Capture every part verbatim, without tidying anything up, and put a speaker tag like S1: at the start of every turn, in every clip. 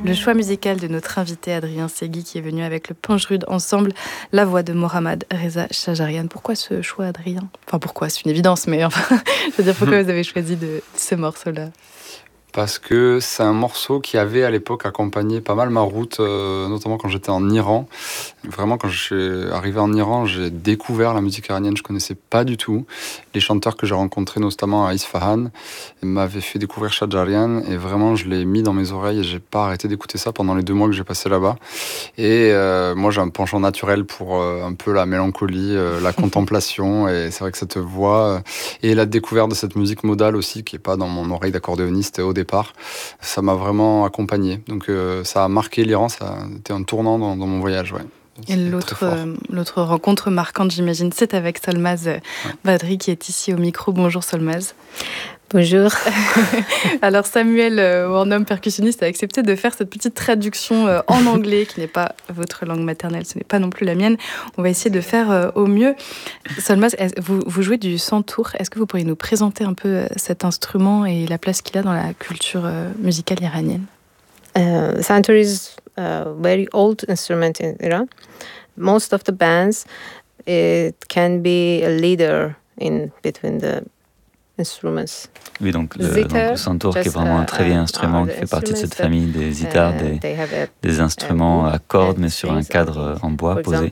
S1: Le choix musical de notre invité Adrien Segui qui est venu avec le Pangerud ensemble, la voix de Mohammad Reza Shajarian. Pourquoi ce choix, Adrien ? Enfin, pourquoi ? C'est une évidence, mais enfin, je veux dire, pourquoi vous avez choisi de, ce morceau-là ?
S2: Parce que c'est un morceau qui avait à l'époque accompagné pas mal ma route, euh, notamment quand j'étais en Iran. Vraiment, quand je suis arrivé en Iran, j'ai découvert la musique iranienne, je connaissais pas du tout. Les chanteurs que j'ai rencontrés, notamment à Isfahan, m'avaient fait découvrir Shajarian et vraiment, je l'ai mis dans mes oreilles et j'ai pas arrêté d'écouter ça pendant les deux mois que j'ai passé là-bas. Et euh, moi, j'ai un penchant naturel pour euh, un peu la mélancolie, euh, la contemplation, et c'est vrai que cette voix euh, et la découverte de cette musique modale aussi, qui est pas dans mon oreille d'accordéoniste au départ, ça m'a vraiment accompagné. Donc euh, ça a marqué l'Iran, ça a été un tournant dans, dans mon voyage, ouais.
S1: Et l'autre, euh, l'autre rencontre marquante, j'imagine, c'est avec Solmaz ouais. Badri qui est ici au micro. Bonjour Solmaz.
S3: Bonjour.
S1: Alors Samuel euh, Warnum, percussionniste, a accepté de faire cette petite traduction euh, en anglais qui n'est pas votre langue maternelle, ce n'est pas non plus la mienne. On va essayer de faire euh, au mieux. Solmaz, vous, vous jouez du santour. Est-ce que vous pourriez nous présenter un peu euh, cet instrument et la place qu'il a dans la culture euh, musicale iranienne ?
S3: Uh, santoor is a very old instrument in Iran. Most of the bands, it can be a leader in between the instruments.
S4: Oui, donc le, donc le santoor, qui est vraiment un très vieil instrument, qui fait partie de cette famille des zithars, des, des instruments à cordes, mais sur un cadre en bois posé.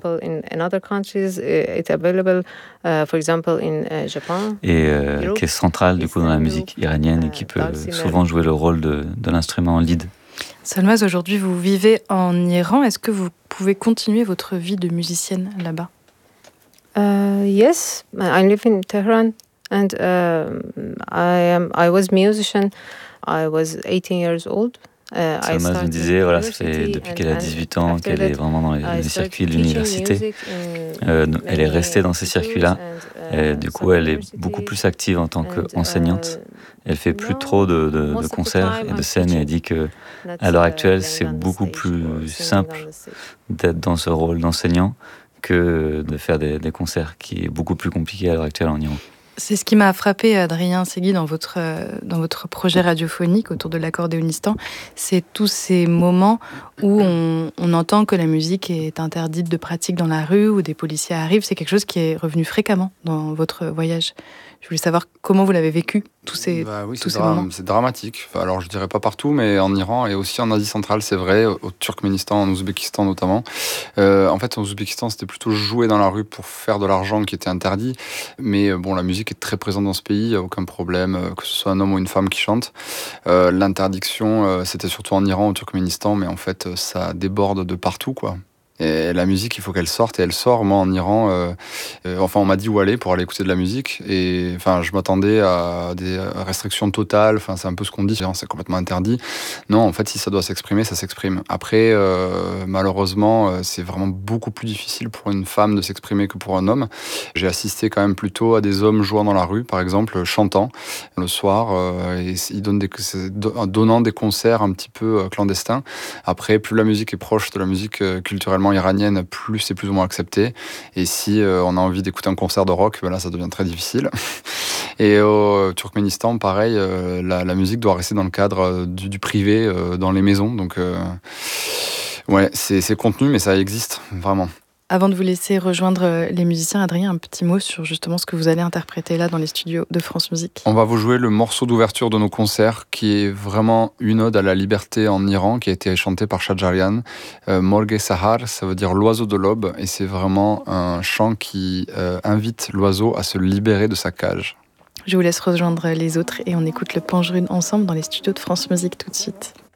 S4: Et euh, qui est central du coup dans la musique iranienne et qui peut souvent jouer le rôle de, de l'instrument lead.
S1: Solmaz, aujourd'hui vous vivez en Iran. Est-ce que vous pouvez continuer votre vie de musicienne là-bas ?
S3: uh, Yes, I live in Tehran. And uh, I am. I was musician. I was eighteen years old.
S4: Uh, Solmaz me disait, voilà, ça fait depuis qu'elle a dix-huit ans qu'elle est vraiment dans les, les circuits de l'université. Euh, elle est restée dans ces circuits-là. Et du coup, elle est beaucoup plus active en tant qu'enseignante. Elle fait plus trop de, de, de concerts et de scènes. Et elle dit que, à l'heure actuelle, c'est beaucoup plus simple d'être dans ce rôle d'enseignant que de faire des, des concerts, qui est beaucoup plus compliqué à l'heure actuelle en Iran.
S1: C'est ce qui m'a frappé, Adrien Segui, dans votre, dans votre projet radiophonique autour de l'accordéonistan. C'est tous ces moments où on, on entend que la musique est interdite de pratique dans la rue, où des policiers arrivent. C'est quelque chose qui est revenu fréquemment dans votre voyage. Je voulais savoir comment vous l'avez vécu, tous ces,
S2: bah oui,
S1: tous
S2: c'est
S1: ces
S2: dra-
S1: moments.
S2: C'est dramatique. Enfin, alors, je dirais pas partout, mais en Iran et aussi en Asie centrale, c'est vrai, au Turkménistan, en Ouzbékistan notamment. Euh, en fait, en Ouzbékistan, c'était plutôt jouer dans la rue pour faire de l'argent qui était interdit. Mais bon, la musique est très présente dans ce pays, il n'y a aucun problème, que ce soit un homme ou une femme qui chante. Euh, l'interdiction, euh, c'était surtout en Iran, au Turkménistan, mais en fait, ça déborde de partout, quoi. Et la musique, il faut qu'elle sorte, et elle sort. Moi, en Iran, euh, euh, enfin, on m'a dit où aller pour aller écouter de la musique, et enfin, je m'attendais à des restrictions totales. Enfin, c'est un peu ce qu'on dit, c'est complètement interdit. Non, en fait, si ça doit s'exprimer, ça s'exprime. Après, euh, malheureusement, c'est vraiment beaucoup plus difficile pour une femme de s'exprimer que pour un homme. J'ai assisté quand même plutôt à des hommes jouant dans la rue, par exemple, chantant le soir, euh, et ils donnent des, donnant des concerts un petit peu clandestins. Après, plus la musique est proche de la musique culturellement iranienne, plus c'est plus ou moins accepté. Et si euh, on a envie d'écouter un concert de rock, ben là, ça devient très difficile. Et au Turkménistan, pareil, euh, la, la musique doit rester dans le cadre du, du privé, euh, dans les maisons. Donc, euh, ouais, c'est, c'est contenu, mais ça existe, vraiment.
S1: Avant de vous laisser rejoindre les musiciens, Adrien, un petit mot sur justement ce que vous allez interpréter là dans les studios de France Musique.
S2: On va vous jouer le morceau d'ouverture de nos concerts, qui est vraiment une ode à la liberté en Iran, qui a été chanté par Shajarian. Euh, Morghe Sahar, ça veut dire l'oiseau de l'aube, et c'est vraiment un chant qui euh, invite l'oiseau à se libérer de sa cage.
S1: Je vous laisse rejoindre les autres et on écoute le Pangerud ensemble dans les studios de France Musique tout de suite.